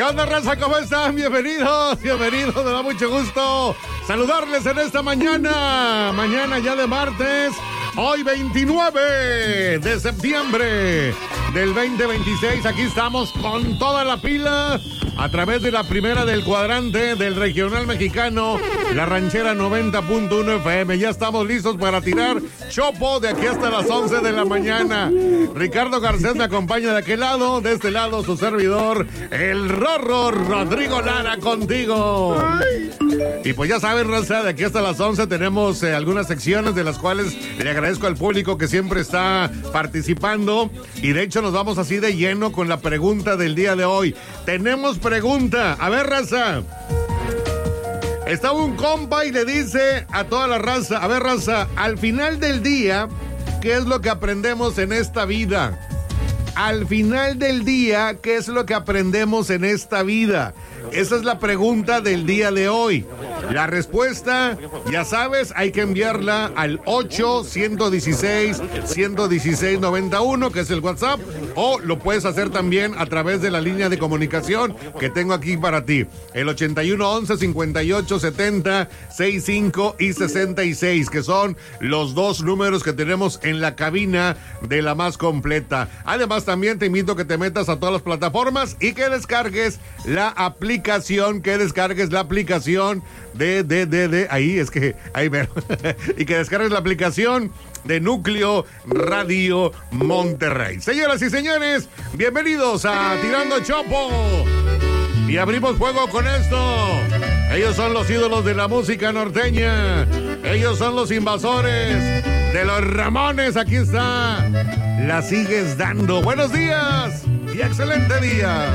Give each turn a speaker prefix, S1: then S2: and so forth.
S1: ¿Qué onda, raza? ¿Cómo están? Bienvenidos, me da mucho gusto saludarles en esta mañana ya de martes, hoy 29 de septiembre del 2026. Aquí estamos con toda la pila a través de la primera del cuadrante del regional mexicano, la ranchera 90.1 FM. Ya estamos listos para tirar chopo de aquí hasta las 11 de la mañana. Ricardo Garcés me acompaña de aquel lado, de este lado su servidor, el Rorro Rodrigo Lara, contigo. Y pues ya saben, raza, de aquí hasta las 11 tenemos algunas secciones de las cuales le agradezco al público que siempre está participando. Y de hecho nos vamos así de lleno con la pregunta del día de hoy. Tenemos pregunta. A ver, raza. Estaba un compa y le dice a toda la raza, a ver, raza, al final del día, ¿qué es lo que aprendemos en esta vida? Al final del día, ¿qué es lo que aprendemos en esta vida? Esa es la pregunta del día de hoy. La respuesta, ya sabes, hay que enviarla al 8-116-116-91, que es el WhatsApp, o lo puedes hacer también a través de la línea de comunicación que tengo aquí para ti, el 81-11-58-70-65 y 66, que son los dos números que tenemos en la cabina de la más completa. Además, también te invito a que te metas a todas las plataformas y que descargues la aplicación, ahí es que, ahí veo, y que descargues la aplicación de Núcleo Radio Monterrey. Señoras y señores, bienvenidos a Tirando Chopo. Y abrimos fuego con esto. Ellos son los ídolos de la música norteña. Ellos son los invasores de los Ramones. Aquí está. La sigues dando. Buenos días y excelente día.